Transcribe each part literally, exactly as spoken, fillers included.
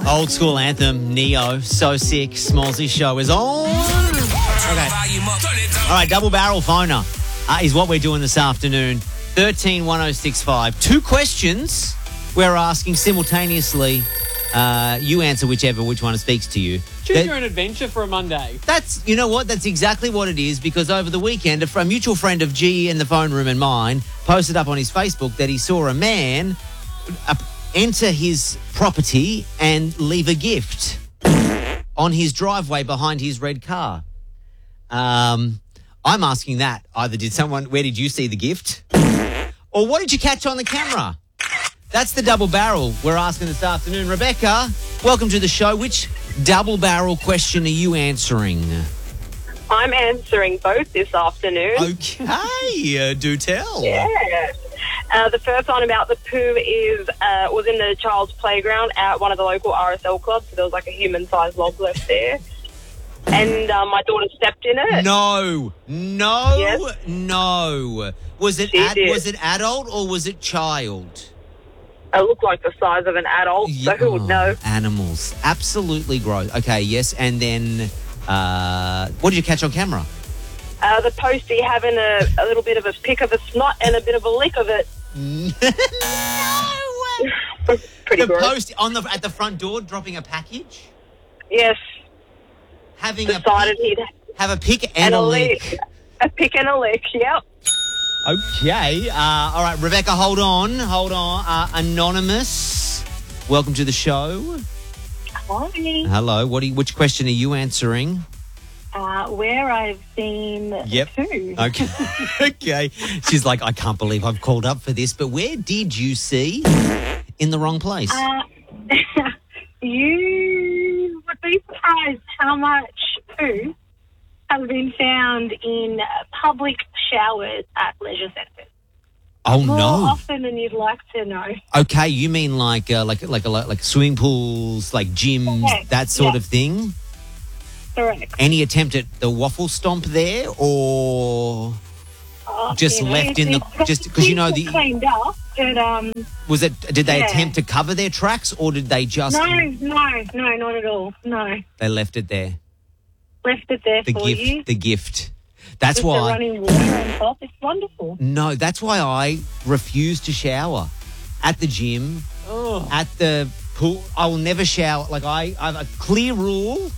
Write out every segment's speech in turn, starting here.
Old school anthem, Neo, So Sick, Smallsy Show is on. Okay. All right, double barrel phoner uh, is what we're doing this afternoon. thirteen one oh six five. Two questions we're asking simultaneously. Uh, you answer whichever, which one speaks to you. Choose that, your own adventure for a Monday. That's, you know what, that's exactly what it is, because over the weekend, a, a mutual friend of G in the phone room and mine posted up on his Facebook that he saw a man uh, enter his property and leave a gift on his driveway behind his red car. Um, I'm asking that. Either did someone, where did you see the gift? Or what did you catch on the camera? That's the double barrel we're asking this afternoon. Rebecca, welcome to the show. Which double barrel question are you answering? I'm answering both this afternoon. Okay, uh, do tell. Yeah. Uh, the first one about the poo is uh, was in the child's playground at one of the local R S L clubs. So there was like a human-sized log left there. And uh, my daughter stepped in it. No, no, Yes. no. Was it She ad- did. was it adult or was it child? It looked like the size of an adult, so who would Oh, know? Animals. Absolutely gross. Okay, yes. And then, uh, what did you catch on camera? Uh, the postie having a, a little bit of a pick of a snot and a bit of a lick of it. No. Pretty The gross. post on the at the front door dropping a package, Yes. having Decided a pick, he'd have a pick and, and a a lick. lick. A pick and a lick, yep. Okay. Uh, all right, Rebecca, hold on, hold on. Uh, Anonymous, welcome to the show. Hi. Hello. What? Are you, which question are you answering? Uh, where I've seen Yep. two. Okay. Okay. She's like, I can't believe I've called up for this, but where did you see in the wrong place? Uh, you would be surprised how much poo has been found in public showers at leisure centres. oh More no. often than you'd like to know. Okay, you mean like uh, like like like like swimming pools, like gyms, Correct. that sort Yeah. of thing? Correct. Any attempt at the waffle stomp there, or Oh, just you know, left in the- it's- just 'cause you know it's the- cleaned up, but um, was it? Did they Yeah. attempt to cover their tracks, or did they just no, no, no, not at all. No, they left it there? left it there The for gift, you. the gift. That's With the why. running water on top. It's wonderful. No, that's why I refuse to shower at the gym, Oh. at the pool. I will never shower. Like I, I have a clear rule.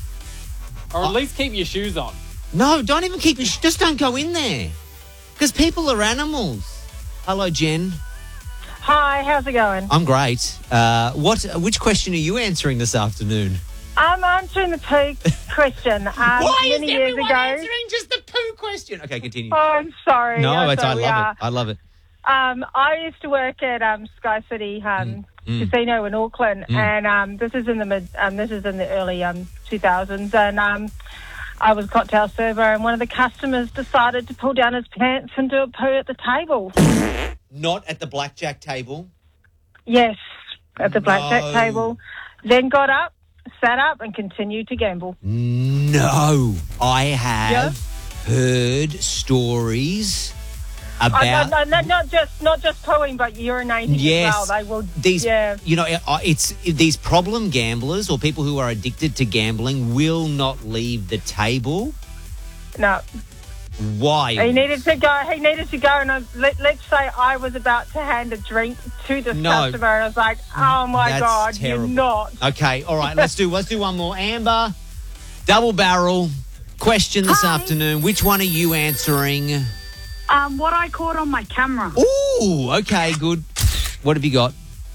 Or at least keep your shoes on. No, don't even keep your... Sh- just don't go in there. Because people are animals. Hello, Jen. Hi, how's it going? I'm great. Uh, what? Which question are you answering this afternoon? I'm answering the poo question. Um, many years ago. just the poo question? Okay, continue. Oh, I'm sorry. no, I'm it's, I sorry, love we it. I love it. are. Um, I used to work at um, Sky City um, Mm, mm. Casino in Auckland, Mm. and um, this is in the mid. Um, this is in the early um, two thousands, and um, I was a cocktail server, and one of the customers decided to pull down his pants and do a poo at the table. Not at the blackjack table. Yes, at the blackjack No. table. Then got up, sat up, and continued to gamble. No, I have heard stories Oh, about... no, no, no, not just not just pooing, but urinating Yes, as well. They will. these, yeah. you know, uh, it's these problem gamblers or people who are addicted to gambling will not leave the table. No, Why? he needed to go. He needed to go, and I, let, let's say I was about to hand a drink to this No. customer, and I was like, "Oh my That's god, terrible. you're not." Okay, all right. Let's do let's do one more. Amber, double barrel question this Hi. afternoon. Which one are you answering? Um, what I caught on my camera. Ooh, okay, good. What have you got?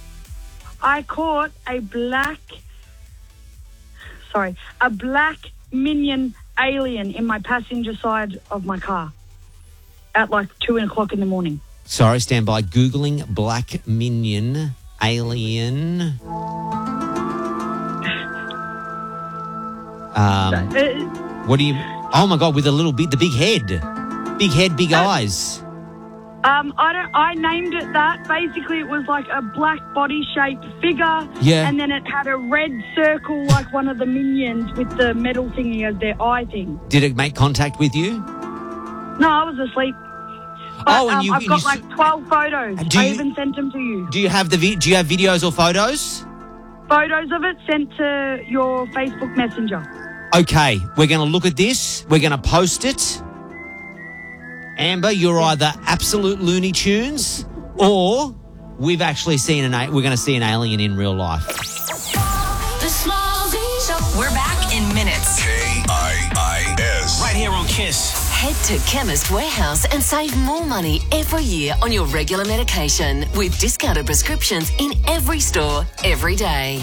I caught a black, sorry, a black minion alien in my passenger side of my car at like two o'clock in the morning. Sorry, stand by. Googling black minion alien. Um, Uh, what do you? Oh my God! With a little bit, the big head, big head, big eyes. um, I don't. I named it that. Basically, it was like a black body-shaped figure. Yeah. And then it had a red circle like one of the minions with the metal thingy as their eye thing. Did it make contact with you? No, I was asleep. But, Oh, and um, you- I've got you s- like twelve photos. Do I you- even sent them to you. Do you have the vi- Do you have videos or photos? photos of it sent to your Facebook Messenger. Okay, we're going to look at this. We're going to post it. Amber, you're either absolute Looney Tunes or we've actually seen an a- we're going to see an alien in real life. The Small Z Show. We're back in minutes. K I I S. Right here on Kiss. Head to Chemist Warehouse and save more money every year on your regular medication with discounted prescriptions in every store, every day.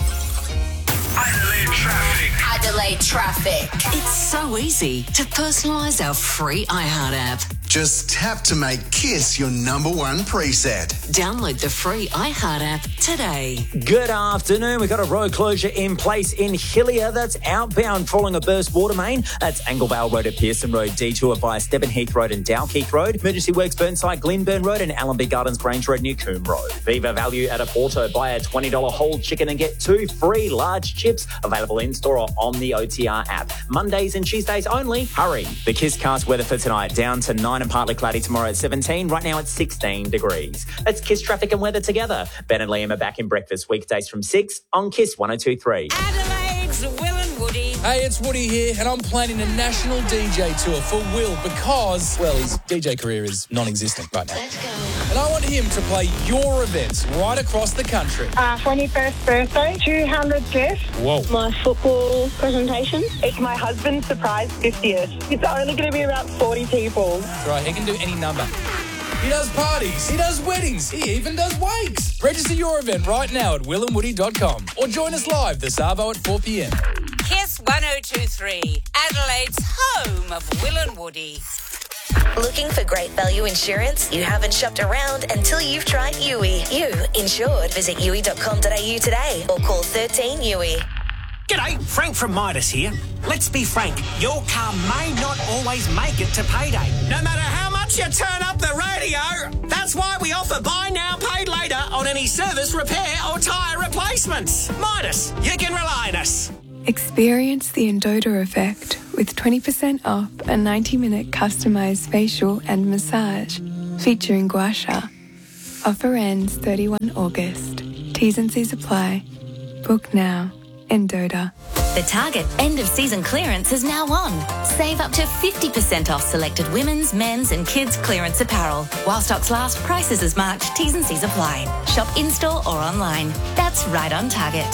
Adelaide traffic. Adelaide traffic. It's so easy to personalise our free iHeart app. Just tap to make Kiss your number one preset. Download the free iHeart app today. Good afternoon. We've got a road closure in place in Hillier. That's outbound following a burst water main. That's Anglevale Road at Pearson Road, detour via Stebbin Heath Road and Dalkeith Road. Emergency works Burnside, Glenburn Road and Allenby Gardens Grange Road near Coombe Road. Viva Value at a Porto. Buy a twenty dollars whole chicken and get two free large chips. Available in-store or on the O T R app. Mondays and Tuesdays only. Hurry. The KissCast weather for tonight. Down to nine and partly cloudy tomorrow at seventeen. Right now it's sixteen degrees. Let's Kiss traffic and weather together. Ben and Liam are back in breakfast weekdays from six on Kiss one oh two point three. Adelaide's Will and Woody. Hey, it's Woody here, and I'm planning a national D J tour for Will because, well, his D J career is non-existent right now. Let's go. And I want him to play your events right across the country. Uh, twenty-first birthday, two hundred guests. Whoa. My football presentation. It's my husband's surprise fiftieth. It's only going to be about forty people. That's right, he can do any number. He does parties, he does weddings, he even does wakes. Register your event right now at will and woody dot com or join us live this Arvo at four p.m. Kiss one oh two point three. Adelaide's home of Will and Woody. Looking for great value insurance? You haven't shopped around until you've tried U I. You insured. Visit u i dot com dot a u today or call thirteen U I. G'day, Frank from Midas here. Let's be frank, your car may not always make it to payday. No matter how much you turn up the radio, that's why we offer buy now, pay later on any service, repair or tyre replacements. Midas, you can rely on us. Experience the Endota effect with twenty percent off a ninety minute customised facial and massage featuring gua sha. Offer ends thirty-first of August. T's and C's apply. Book now. Endota. The Target end of season clearance is now on. Save up to fifty percent off selected women's, men's and kids clearance apparel. While stocks last, prices as marked, T's and C's apply. Shop in-store or online. That's right on Target.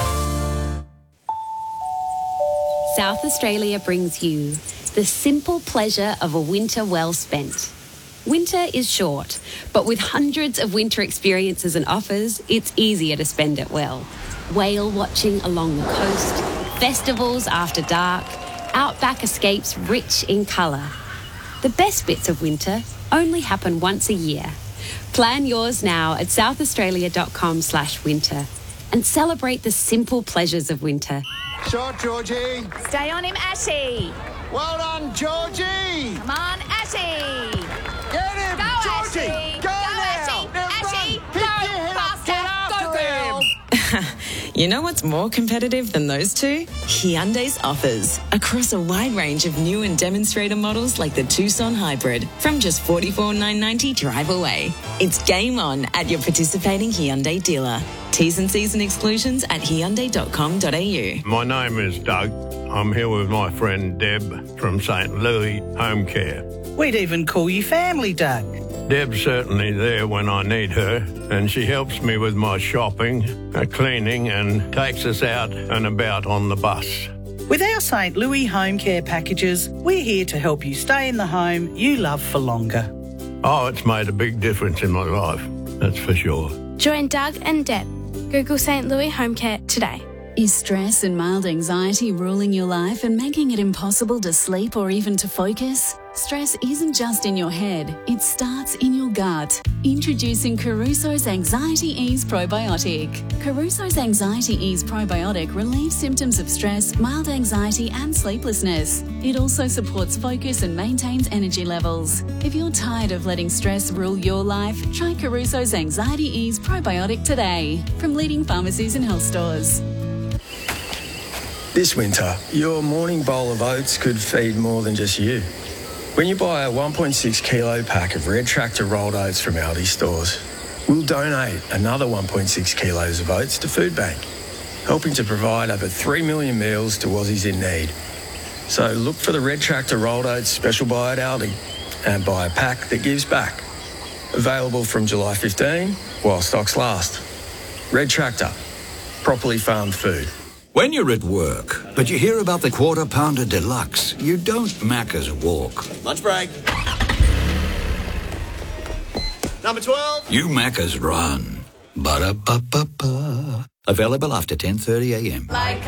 South Australia brings you the simple pleasure of a winter well spent. Winter is short, but with hundreds of winter experiences and offers, it's easier to spend it well. Whale watching along the coast, festivals after dark, outback escapes rich in colour. The best bits of winter only happen once a year. Plan yours now at southaustralia.com slash winter and celebrate the simple pleasures of winter. Shot, Georgie. Stay on him, Ashy. Well done, Georgie. Come on, Ashy. Get him, Go, Georgie. Ashy. Go, Go, now. Ashy. Now Ashy, run. go Pick your head up. faster. Get after Go, girl. him. You know what's more competitive than those two? Hyundai's offers. Across a wide range of new and demonstrator models like the Tucson Hybrid. From just forty-four thousand nine hundred ninety drive away. It's game on at your participating Hyundai dealer. T's and C's and exclusions at hyundai dot com dot a u. My name is Doug. I'm here with my friend Deb from Saint Louis Home Care. We'd even call you family, Doug. Deb's certainly there when I need her, and she helps me with my shopping, uh, cleaning, and takes us out and about on the bus. With our Saint Louis Home Care packages, we're here to help you stay in the home you love for longer. Oh, it's made a big difference in my life, that's for sure. Join Doug and Deb. Google Saint Louis Home Care today. Is stress and mild anxiety ruling your life and making it impossible to sleep or even to focus? Stress isn't just in your head, it starts in your gut. Introducing Caruso's Anxiety Ease Probiotic. Caruso's Anxiety Ease Probiotic relieves symptoms of stress, mild anxiety and sleeplessness. It also supports focus and maintains energy levels. If you're tired of letting stress rule your life, try Caruso's Anxiety Ease Probiotic today from leading pharmacies and health stores. This winter, your morning bowl of oats could feed more than just you. When you buy a one point six kilo pack of Red Tractor rolled oats from Aldi stores, we'll donate another one point six kilos of oats to Food Bank. helping to provide over three million meals to Aussies in need. So look for the Red Tractor Rolled Oats Special Buy at Aldi and buy a pack that gives back. Available from July fifteenth while stocks last. Red Tractor, properly farmed food. When you're at work, but you hear about the Quarter Pounder Deluxe, you don't Macca's walk. Lunch break. Number twelve. You Macca's run. Ba-da-ba-ba-ba. Available after ten thirty a m. Like